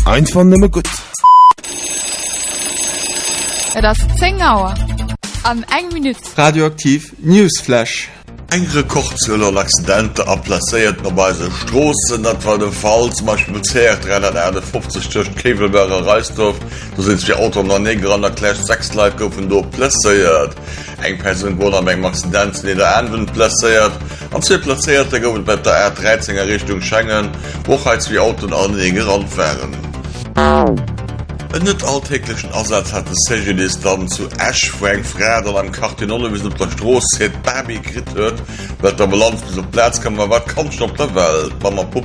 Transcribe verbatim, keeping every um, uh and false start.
Einfach nimmer gut. Das ist zehn Uhr. An eng Minute. Radioaktiv Newsflash. Engere Kochzöller und Accidente abplacéiert bei se Strossen, dat war der Fall, zum Beispiel mit C R dreihundertfünfzig durch Kevelberger Reisdorf, da sind wir Auto noch Neger an der Clash sechs Live goufen do placéiert. Eng Person wurde am engem Accident in der Anwend placéiert, an zwei Placéierte goufen bei der R dreizehner Richtung Schengen, woch als wie Auto und Anleger ranfähren. En net alltäglichen Ersatz hat de Sejidist dann zu Ash Frank Fräder am Kartinolle wie op der Stroos het Baby krit huet, wat der Balance bis op Platz kann wat kommt op der Welt, Wa man